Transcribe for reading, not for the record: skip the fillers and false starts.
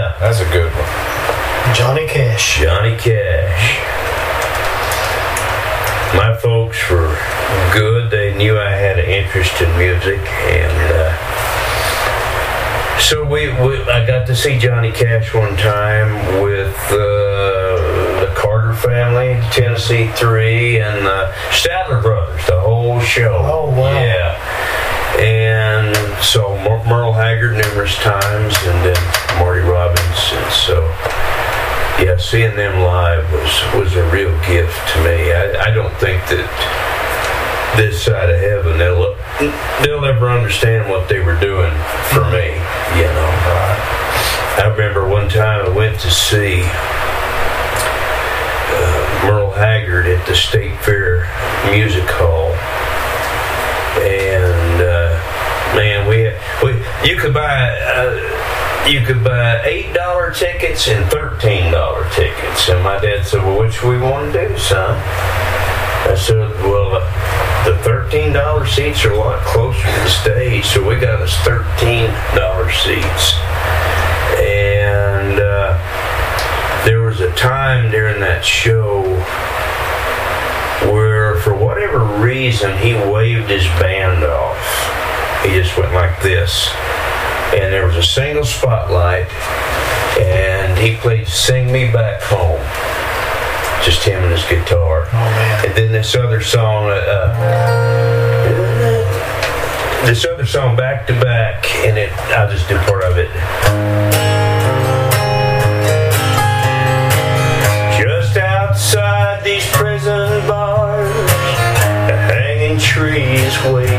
Yeah, That's a good one. Johnny Cash. Johnny Cash. My folks were good. They knew I had an interest in music, and so I got to see Johnny Cash one time with the Carter family, Tennessee Three, and the Statler Brothers, the whole show. Oh, wow. Yeah. And so Merle Haggard numerous times, and then Marty Robbins, and so yeah, seeing them live was a real gift to me. I don't think that this side of heaven they'll ever understand what they were doing for me, you know. I remember one time I went to see Merle Haggard at the State Fair Music Hall, and man, you could buy $8 tickets and $13 tickets, and my dad said, "Well, which we want to do, son?" I said, "Well, the $13 seats are a lot closer to the stage, so we got us $13 seats." And there was a time during that show where, for whatever reason, he waved his band off. He just went like this. And there was a single spotlight, and he played "Sing Me Back Home." Just him and his guitar. Oh, man. And then this other song back to back, and I'll just do part of it. Just outside these prison bars, a hanging tree is waiting.